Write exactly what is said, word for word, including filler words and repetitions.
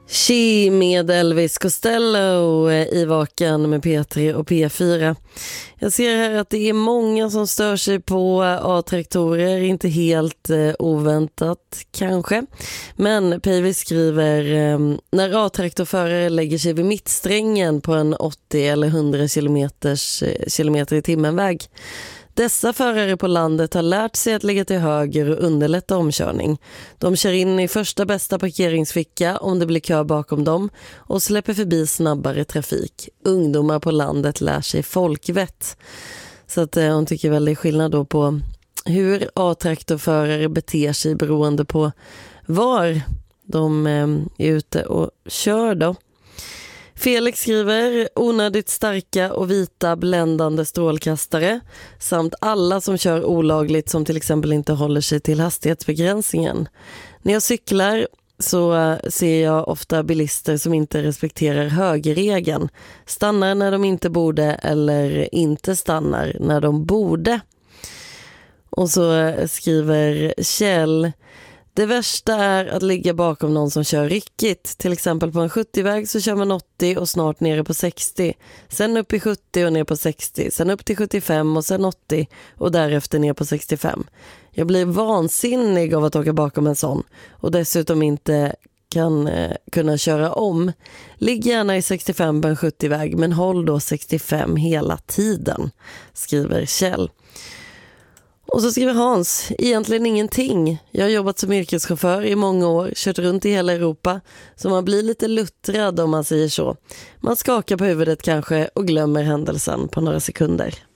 She med Elvis Costello i Vaken med P tre och P fyra. Jag ser här att det är många som stör sig på A-traktorer, inte helt eh, oväntat kanske. Men P V skriver, eh, när A-traktorförare lägger sig vid mittsträngen på en åttio eller hundra kilometers, eh, kilometer i timmen väg. Dessa förare på landet har lärt sig att lägga till höger och underlätta omkörning. De kör in i första bästa parkeringsficka om det blir kö bakom dem och släpper förbi snabbare trafik. Ungdomar på landet lär sig folkvett. Så att eh, hon tycker väl det är skillnad då på hur A-traktorförare beter sig beroende på var de eh, är ute och kör då. Felix skriver onödigt starka och vita bländande strålkastare samt alla som kör olagligt som till exempel inte håller sig till hastighetsbegränsningen. När jag cyklar så ser jag ofta bilister som inte respekterar högerregeln, stannar när de inte borde eller inte stannar när de borde. Och så skriver Kjell: det värsta är att ligga bakom någon som kör ryckigt. Till exempel på en sjuttio-väg så kör man åttio och snart nere på sextio. Sen upp i sjuttio och ner på sextio. Sen upp till sjuttiofem och sen åttio och därefter ner på sextiofem. Jag blir vansinnig av att åka bakom en sån och dessutom inte kan eh, kunna köra om. Ligg gärna i sextiofem på en sjuttio-väg men håll då sextiofem hela tiden, skriver Kjell. Och så skriver Hans, egentligen ingenting. Jag har jobbat som yrkeschaufför i många år, kört runt i hela Europa, så man blir lite luttrad om man säger så. Man skakar på huvudet kanske och glömmer händelsen på några sekunder.